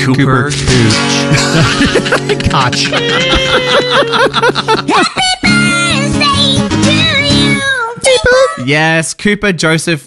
Cooper Cooch. Koch. Yes, Cooper Joseph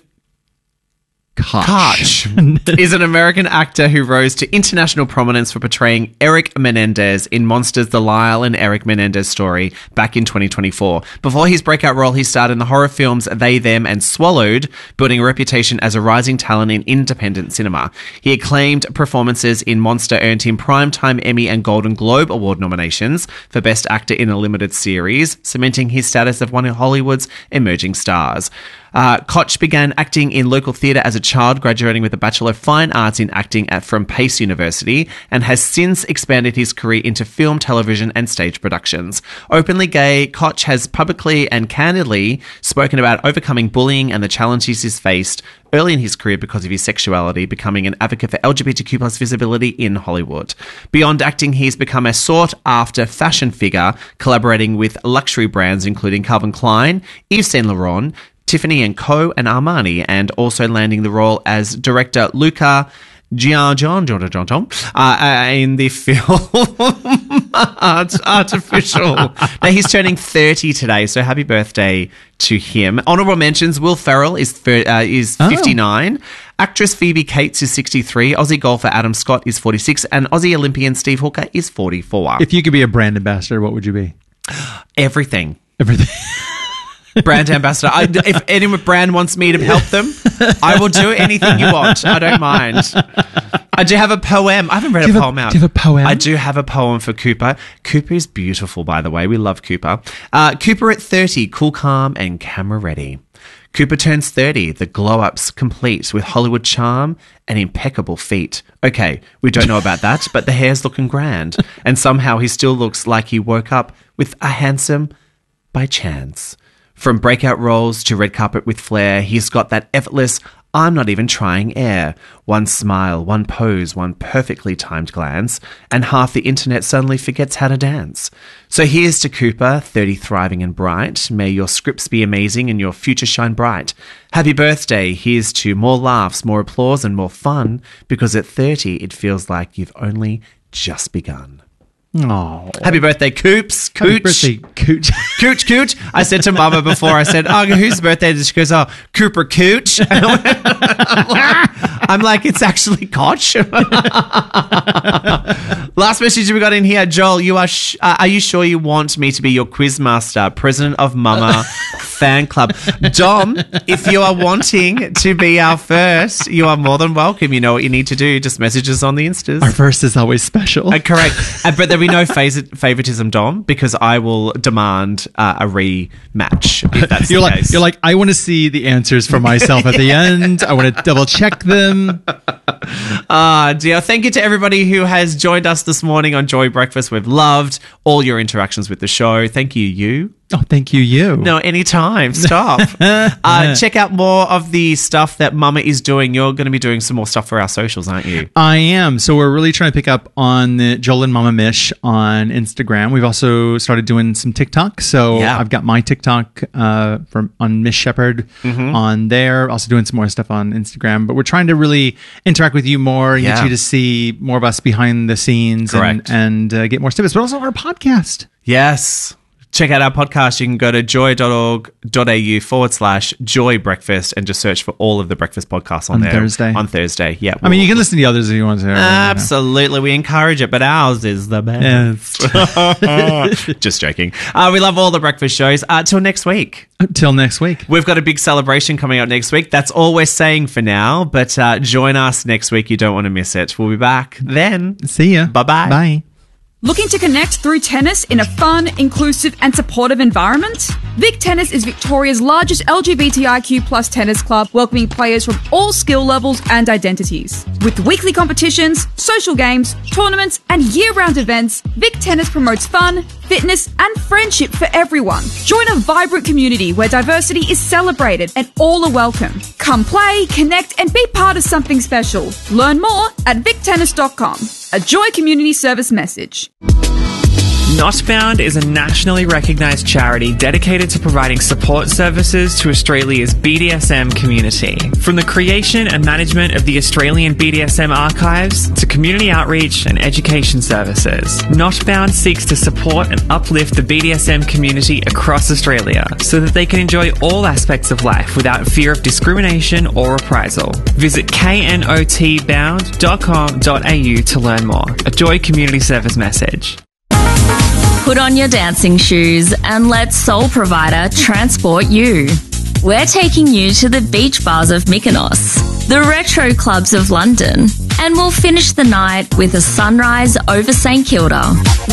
Koch. is an American actor who rose to international prominence for portraying Eric Menendez in Monsters, The Lyle and Eric Menendez Story back in 2024. Before his breakout role, he starred in the horror films They, Them and Swallowed, building a reputation as a rising talent in independent cinema. He acclaimed performances in Monster earned him Primetime Emmy and Golden Globe Award nominations for Best Actor in a Limited Series, cementing his status as one of Hollywood's emerging stars. Koch began acting in local theatre as a child, graduating with a Bachelor of Fine Arts in Acting from Pace University, and has since expanded his career into film, television, and stage productions. Openly gay, Koch has publicly and candidly spoken about overcoming bullying and the challenges he's faced early in his career because of his sexuality, becoming an advocate for LGBTQ plus visibility in Hollywood. Beyond acting, he's become a sought-after fashion figure, collaborating with luxury brands including Calvin Klein, Yves Saint Laurent, Tiffany & Co. and Armani, and also landing the role as director Luca Gianjon in the film Artificial. Now, he's turning 30 today, so happy birthday to him. Honourable mentions, Will Ferrell is 59. Actress Phoebe Cates is 63. Aussie golfer Adam Scott is 46. And Aussie Olympian Steve Hooker is 44. If you could be a brand ambassador, what would you be? Everything. brand ambassador. If any brand wants me to help them, I will do anything you want. I don't mind. I do have a poem. I haven't read a poem out. Do you have a poem? I do have a poem for Cooper. Cooper is beautiful, by the way. We love Cooper. Cooper at 30, cool, calm, and camera ready. Cooper turns 30, the glow-up's complete with Hollywood charm and impeccable feet. Okay, we don't know about that, but the hair's looking grand. And somehow he still looks like he woke up with a handsome by chance. From breakout roles to red carpet with flair, he's got that effortless, I'm not even trying air. One smile, one pose, one perfectly timed glance, and half the internet suddenly forgets how to dance. So here's to Cooper, 30 thriving and bright. May your scripts be amazing and your future shine bright. Happy birthday. Here's to more laughs, more applause, and more fun, because at 30 it feels like you've only just begun. Oh, happy birthday, Coops. Happy birthday, Cooch. Cooch. I said to Mama before, I said, oh, whose birthday is it? She goes, oh, Cooper Cooch. I'm like, it's actually Koch. Last message we got in here, Joel, you are you sure you want me to be your quizmaster, president of Mama fan club? Dom, if you are wanting to be our first, you are more than welcome. You know what you need to do. Just message us on the Instas. Our first is always special. Correct. But there'll be no favoritism, Dom, because I will demand a rematch if that's the case. You're like, I want to see the answers for myself at the end. I want to double check them. Dear. Thank you to everybody who has joined us this morning on Joy Breakfast. We've loved all your interactions with the show. Thank you. Oh, thank you. No, anytime. Stop. Check out more of the stuff that Mama is doing. You're going to be doing some more stuff for our socials, aren't you? I am. So we're really trying to pick up on the Joel and Mama Mish on Instagram. We've also started doing some TikTok. So yeah. I've got my TikTok on Miss Shepherd on there. Also doing some more stuff on Instagram. But we're trying to really interact with you more and get you to see more of us behind the scenes and get more snippets. But also our podcast. Yes. Check out our podcast. You can go to joy.org.au/Joy Breakfast and just search for all of the breakfast podcasts on there. On Thursday, yeah. I mean, you can listen to the others if you want to. Absolutely. We encourage it, but ours is the best. Just joking. We love all the breakfast shows. Till next week. Till next week. We've got a big celebration coming up next week. That's all we're saying for now, but join us next week. You don't want to miss it. We'll be back then. See ya. Bye-bye. Bye. Looking to connect through tennis in a fun, inclusive and supportive environment? Vic Tennis is Victoria's largest LGBTIQ plus tennis club, welcoming players from all skill levels and identities. With weekly competitions, social games, tournaments and year-round events, Vic Tennis promotes fun, fitness and friendship for everyone. Join a vibrant community where diversity is celebrated and all are welcome. Come play, connect and be part of something special. Learn more at victennis.com. A Joy Community Service message. Notbound is a nationally recognised charity dedicated to providing support services to Australia's BDSM community. From the creation and management of the Australian BDSM archives to community outreach and education services, Notbound seeks to support and uplift the BDSM community across Australia so that they can enjoy all aspects of life without fear of discrimination or reprisal. Visit knotbound.com.au to learn more. A Joy Community Service message. Put on your dancing shoes and let Soul Provider transport you. We're taking you to the beach bars of Mykonos, the retro clubs of London, and we'll finish the night with a sunrise over St Kilda.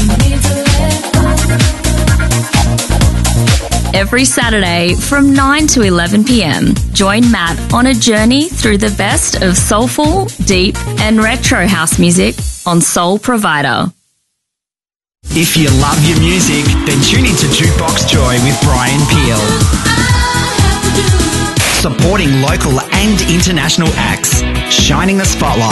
Every Saturday from 9 to 11 p.m, join Matt on a journey through the best of soulful, deep, and retro house music on Soul Provider. If you love your music, then tune into Jukebox Joy with Brian Peel. Supporting local and international acts, shining the spotlight